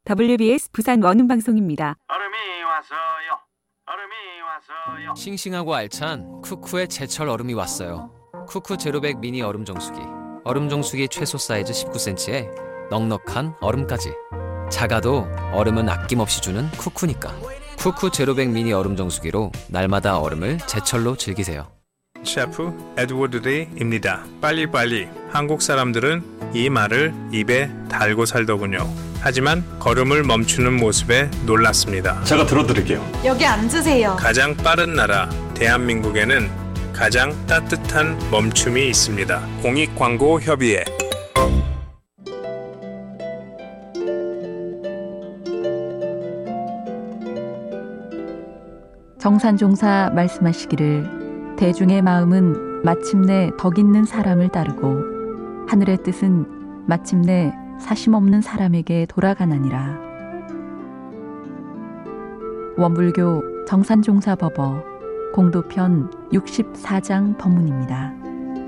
WBS 부산 원음방송입니다. 얼음이 왔어요. 얼음이 왔어요. 싱싱하고 알찬 쿠쿠의 제철 얼음이 왔어요. 쿠쿠 제로백 미니 얼음 정수기. 얼음 정수기 최소 사이즈 19cm에 넉넉한 얼음까지. 작아도 얼음은 아낌없이 주는 쿠쿠니까. 쿠쿠 제로백 미니 얼음 정수기로 날마다 얼음을 제철로 즐기세요. 셰프 에드워드 리입니다. 빨리빨리. 한국 사람들은 이 말을 입에 달고 살더군요. 하지만 걸음을 멈추는 모습에 놀랐습니다. 제가 들어드릴게요. 여기 앉으세요. 가장 빠른 나라 대한민국에는 가장 따뜻한 멈춤이 있습니다. 공익광고협의회. 정산종사 말씀하시기를 대중의 마음은 마침내 덕 있는 사람을 따르고 하늘의 뜻은 마침내 사심없는 사람에게 돌아가나니라. 원불교 정산종사법어 공도편 64장 법문입니다.